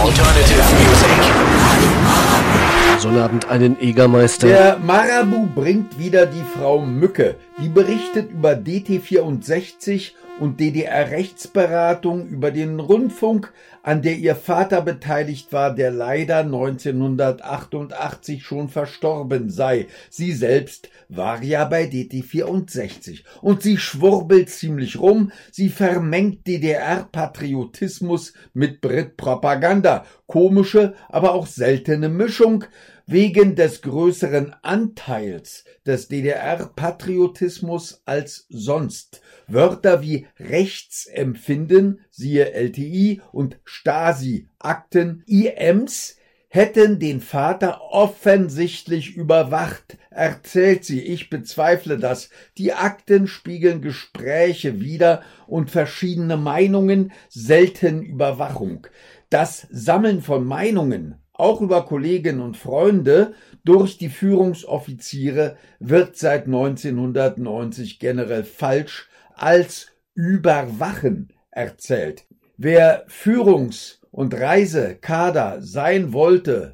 Alternative music. Sonnabend einen Egermeister. Der Marabu bringt wieder die Frau Mücke. Die berichtet über DT64 und DDR-Rechtsberatung, über den Rundfunk, an der ihr Vater beteiligt war, der leider 1988 schon verstorben sei. Sie selbst war ja bei DT64 und sie schwurbelt ziemlich rum, sie vermengt DDR-Patriotismus mit Brit-Propaganda. Komische, aber auch seltene Mischung. Wegen des größeren Anteils des DDR-Patriotismus als sonst. Wörter wie Rechtsempfinden, siehe LTI, und Stasi-Akten, IMs, hätten den Vater offensichtlich überwacht, erzählt sie. Ich bezweifle das. Die Akten spiegeln Gespräche wider und verschiedene Meinungen, selten Überwachung. Das Sammeln von Meinungen, auch über Kollegen und Freunde, durch die Führungsoffiziere wird seit 1990 generell falsch als Überwachen erzählt. Wer Führungs- und Reisekader sein wollte,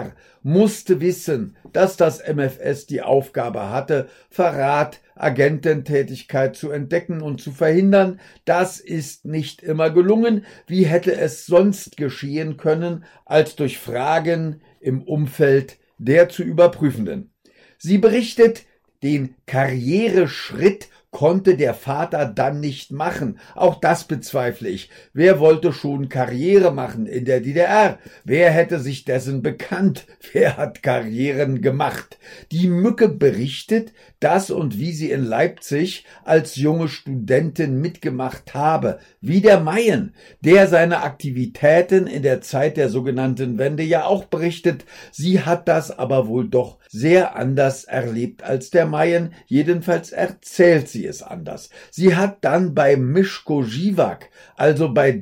musste wissen, dass das MfS die Aufgabe hatte, Verrat, Agententätigkeit zu entdecken und zu verhindern. Das ist nicht immer gelungen. Wie hätte es sonst geschehen können, als durch Fragen im Umfeld der zu Überprüfenden? Sie berichtet, den Karriereschritt konnte der Vater dann nicht machen. Auch das bezweifle ich. Wer wollte schon Karriere machen in der DDR? Wer hätte sich dessen bekannt? Wer hat Karrieren gemacht? Die Mücke berichtet, dass und wie sie in Leipzig als junge Studentin mitgemacht habe, wie der Mayen, der seine Aktivitäten in der Zeit der sogenannten Wende ja auch berichtet. Sie hat das aber wohl doch sehr anders erlebt als der Mayen. Jedenfalls erzählt sie es anders. Sie hat dann bei Mischko Žižák, also bei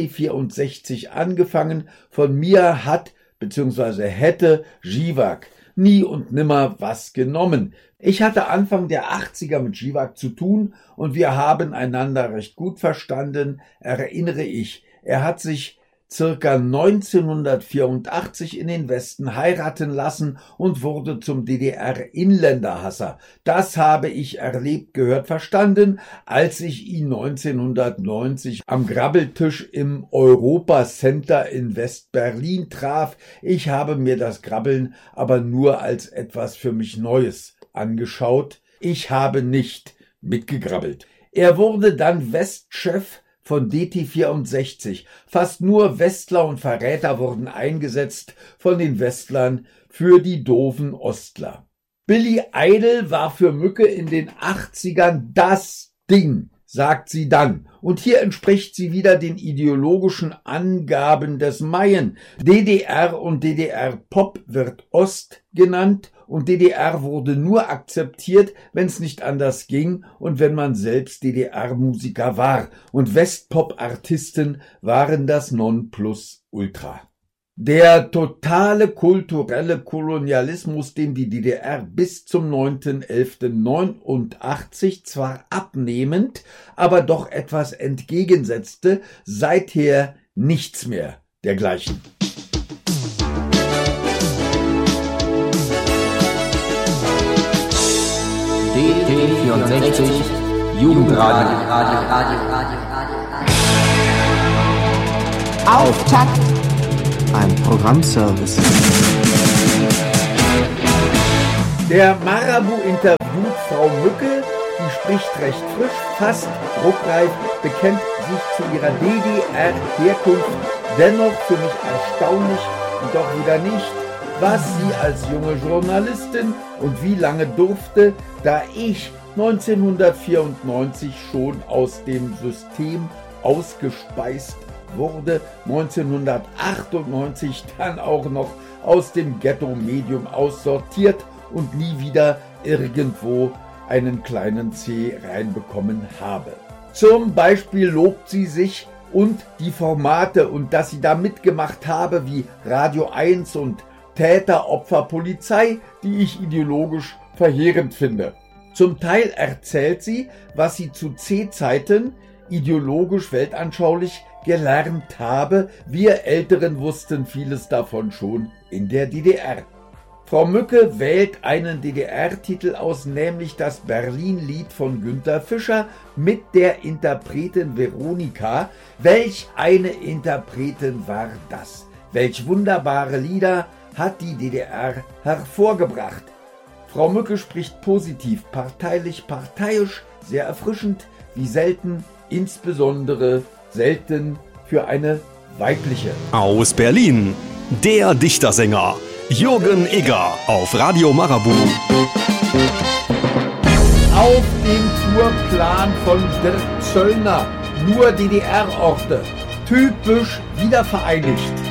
DT64 angefangen. Von mir hat bzw. hätte Žižák nie und nimmer was genommen. Ich hatte Anfang der 80er mit Žižák zu tun und wir haben einander recht gut verstanden, erinnere ich. Er hat sich circa 1984 in den Westen heiraten lassen und wurde zum DDR-Inländerhasser. Das habe ich erlebt, gehört, verstanden, als ich ihn 1990 am Grabbeltisch im Europa Center in West-Berlin traf. Ich habe mir das Grabbeln aber nur als etwas für mich Neues angeschaut. Ich habe nicht mitgegrabbelt. Er wurde dann Westchef von DT64. Fast nur Westler und Verräter wurden eingesetzt von den Westlern für die doofen Ostler. Billy Idol war für Mücke in den 80ern das Ding, sagt sie dann. Und hier entspricht sie wieder den ideologischen Angaben des Mayen. DDR und DDR-Pop wird Ost genannt und DDR wurde nur akzeptiert, wenn es nicht anders ging und wenn man selbst DDR-Musiker war. Und Westpop-Artisten waren das Nonplusultra. Der totale kulturelle Kolonialismus, dem die DDR bis zum 9.11.89 zwar abnehmend, aber doch etwas entgegensetzte, seither nichts mehr dergleichen. DT64 Jugendradio. Auftakt. Ein Programmservice. Der Marabu interviewt Frau Mücke, die spricht recht frisch, fast druckreif, bekennt sich zu ihrer DDR-Herkunft, dennoch für mich erstaunlich und doch wieder nicht, was sie als junge Journalistin und wie lange durfte, da ich 1994 schon aus dem System ausgespeist wurde, 1998 dann auch noch aus dem Ghetto-Medium aussortiert und nie wieder irgendwo einen kleinen C reinbekommen habe. Zum Beispiel lobt sie sich und die Formate und dass sie da mitgemacht habe wie Radio 1 und Täter, Opfer, Polizei, die ich ideologisch verheerend finde. Zum Teil erzählt sie, was sie zu C-Zeiten ideologisch weltanschaulich gelernt habe. Wir Älteren wussten vieles davon schon in der DDR. Frau Mücke wählt einen DDR-Titel aus, nämlich das Berlin-Lied von Günter Fischer mit der Interpretin Veronika. Welch eine Interpretin war das? Welch wunderbare Lieder hat die DDR hervorgebracht? Frau Mücke spricht positiv, parteilich, parteiisch, sehr erfrischend, wie selten, insbesondere selten für eine weibliche. Aus Berlin, der Dichtersänger Jürgen Egger auf Radio Marabout. Auf dem Tourplan von Dirk Zöllner nur DDR-Orte, typisch wiedervereinigt.